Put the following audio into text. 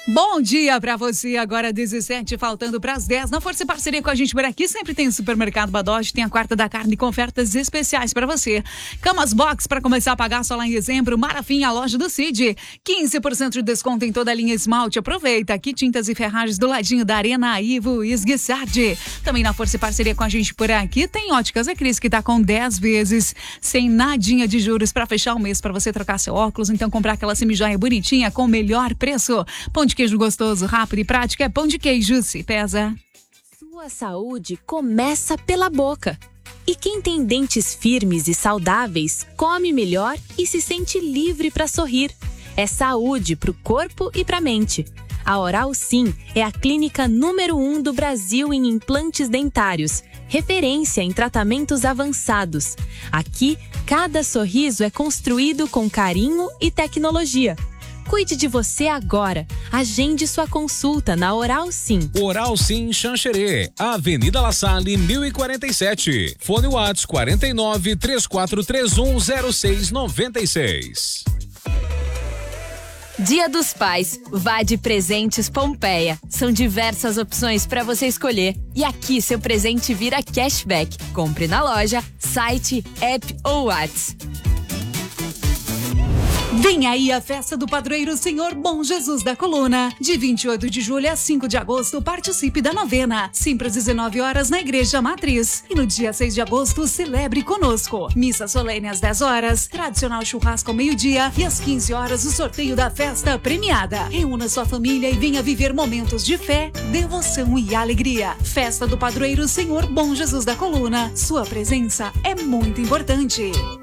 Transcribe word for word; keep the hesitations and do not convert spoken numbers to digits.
Bom dia pra você, agora dezessete, faltando pras dez. Na força e parceria com a gente por aqui, sempre tem o Supermercado Badoche, tem a Quarta da Carne com ofertas especiais pra você. Camas Box pra começar a pagar só lá em dezembro. Marafim, a loja do Cid. quinze por cento de desconto em toda a linha esmalte. Aproveita, aqui tintas e ferragens do ladinho da Arena Ivo e Esguissardi. Também na força e parceria com a gente por aqui, tem Óticas Ecris, que tá com dez vezes, sem nadinha de juros pra fechar o mês, pra você trocar seu óculos. Então comprar aquela semijoia bonitinha com o melhor preço. Pão de queijo gostoso, rápido e prático é Pão de Queijo, se pesa. Sua saúde começa pela boca. E quem tem dentes firmes e saudáveis, come melhor e se sente livre para sorrir. É saúde para o corpo e para a mente. A Oral Sim é a clínica número um do Brasil em implantes dentários, referência em tratamentos avançados. Aqui, cada sorriso é construído com carinho e tecnologia. Cuide de você agora. Agende sua consulta na Oral Sim. Oral Sim Xanxerê, Avenida La Salle, mil e quarenta e sete. Fone Whats quarenta e nove, três quatro três um, zero seis nove seis. Dia dos Pais, vá de Presentes Pompeia. São diversas opções para você escolher. E aqui seu presente vira cashback. Compre na loja, site, app ou Whats. Vem aí a festa do padroeiro Senhor Bom Jesus da Coluna. De vinte e oito de julho a cinco de agosto, participe da novena. Sempre às dezenove horas na Igreja Matriz. E no dia seis de agosto, celebre conosco. Missa solene às dez horas, tradicional churrasco ao meio-dia e às quinze horas o sorteio da festa premiada. Reúna sua família e venha viver momentos de fé, devoção e alegria. Festa do padroeiro Senhor Bom Jesus da Coluna. Sua presença é muito importante.